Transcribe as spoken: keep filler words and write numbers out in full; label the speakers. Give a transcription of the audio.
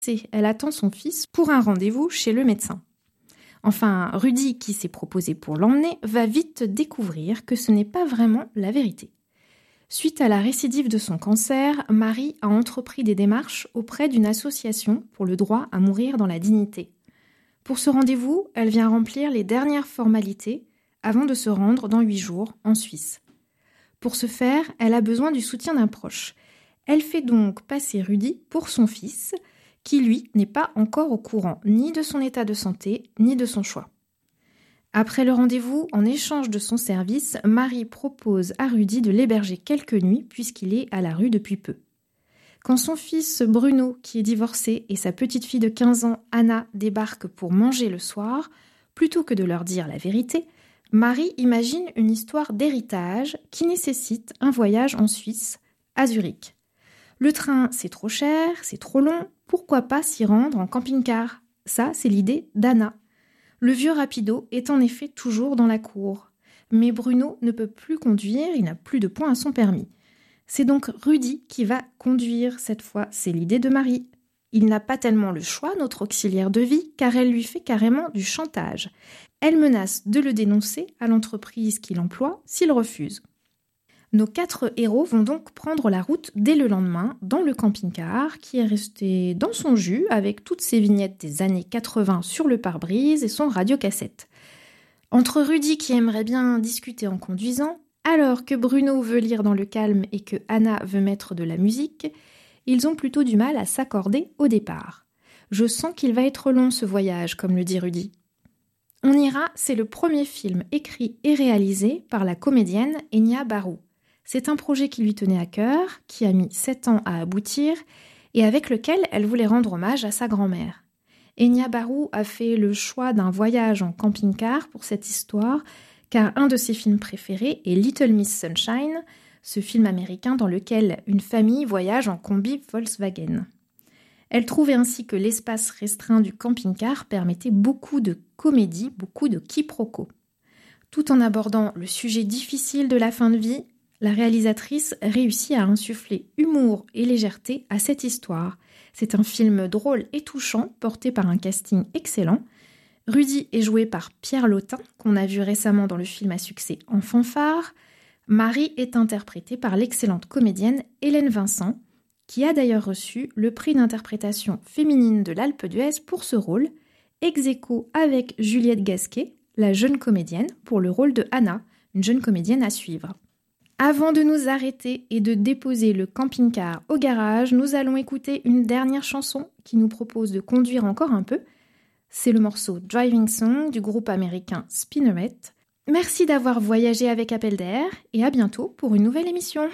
Speaker 1: Elle attend son fils pour un rendez-vous chez le médecin. Enfin, Rudy, qui s'est proposé pour l'emmener, va vite découvrir que ce n'est pas vraiment la vérité. Suite à la récidive de son cancer, Marie a entrepris des démarches auprès d'une association pour le droit à mourir dans la dignité. Pour ce rendez-vous, elle vient remplir les dernières formalités avant de se rendre dans huit jours en Suisse. Pour ce faire, elle a besoin du soutien d'un proche. Elle fait donc passer Rudy pour son fils, qui lui n'est pas encore au courant ni de son état de santé ni de son choix. Après le rendez-vous, en échange de son service, Marie propose à Rudy de l'héberger quelques nuits puisqu'il est à la rue depuis peu. Quand son fils Bruno, qui est divorcé, et sa petite fille de quinze ans, Anna, débarquent pour manger le soir, plutôt que de leur dire la vérité, Marie imagine une histoire d'héritage qui nécessite un voyage en Suisse, à Zurich. Le train, c'est trop cher, c'est trop long, pourquoi pas s'y rendre en camping-car ? Ça, c'est l'idée d'Anna. Le vieux rapido est en effet toujours dans la cour. Mais Bruno ne peut plus conduire, il n'a plus de points à son permis. C'est donc Rudy qui va conduire cette fois, c'est l'idée de Marie. Il n'a pas tellement le choix, notre auxiliaire de vie, car elle lui fait carrément du chantage. Elle menace de le dénoncer à l'entreprise qu'il emploie s'il refuse. Nos quatre héros vont donc prendre la route dès le lendemain dans le camping-car qui est resté dans son jus avec toutes ses vignettes des années quatre-vingts sur le pare-brise et son radiocassette. Entre Rudy qui aimerait bien discuter en conduisant, alors que Bruno veut lire dans le calme et que Anna veut mettre de la musique, ils ont plutôt du mal à s'accorder au départ. Je sens qu'il va être long ce voyage, comme le dit Rudy. On ira, c'est le premier film écrit et réalisé par la comédienne Enya Barou. C'est un projet qui lui tenait à cœur, qui a mis sept ans à aboutir et avec lequel elle voulait rendre hommage à sa grand-mère. Enya Barou a fait le choix d'un voyage en camping-car pour cette histoire, car un de ses films préférés est Little Miss Sunshine, ce film américain dans lequel une famille voyage en combi Volkswagen. Elle trouvait ainsi que l'espace restreint du camping-car permettait beaucoup de comédie, beaucoup de quiproquos. Tout en abordant le sujet difficile de la fin de vie, la réalisatrice réussit à insuffler humour et légèreté à cette histoire. C'est un film drôle et touchant, porté par un casting excellent. Rudy est joué par Pierre Lautin, qu'on a vu récemment dans le film à succès En fanfare. Marie est interprétée par l'excellente comédienne Hélène Vincent, qui a d'ailleurs reçu le prix d'interprétation féminine de l'Alpe d'Huez pour ce rôle, ex aequo avec Juliette Gasquet, la jeune comédienne, pour le rôle de Anna, une jeune comédienne à suivre. Avant de nous arrêter et de déposer le camping-car au garage, nous allons écouter une dernière chanson qui nous propose de conduire encore un peu. C'est le morceau Driving Song du groupe américain Spinneret. Merci d'avoir voyagé avec Appel d'air et à bientôt pour une nouvelle émission.